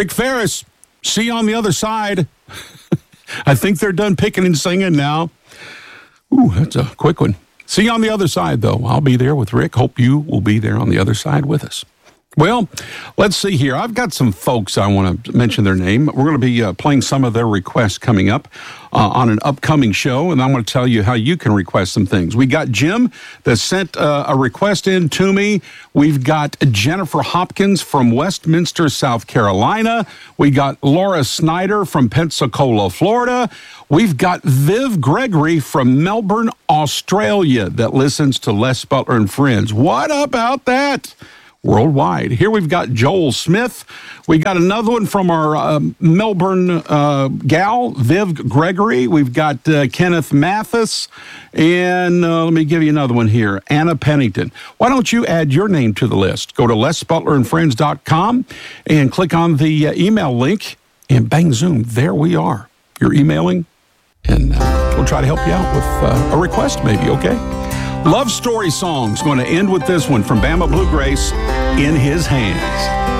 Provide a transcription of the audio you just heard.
Rick Ferris, see you on the other side. I think they're done picking and singing now. Ooh, that's a quick one. See you on the other side, though. I'll be there with Rick. Hope you will be there on the other side with us. Well, let's see here. I've got some folks I want to mention their name. We're going to be playing some of their requests coming up on an upcoming show, and I'm going to tell you how you can request some things. We got Jim that sent a request in to me. We've got Jennifer Hopkins from Westminster, South Carolina. We got Laura Snyder from Pensacola, Florida. We've got Viv Gregory from Melbourne, Australia that listens to Les Butler and Friends. What about that? Worldwide. Here we've got Joel Smith. We got another one from our Melbourne gal, Viv Gregory. We've got Kenneth Mathis. And let me give you another one here, Anna Pennington. Why don't you add your name to the list? Go to lesbutlerandfriends.com and click on the email link, and bang, zoom, there we are. You're emailing, and we'll try to help you out with a request maybe, okay? Love Story Songs. Going to end with this one from Bama Blue Grace, In His Hands.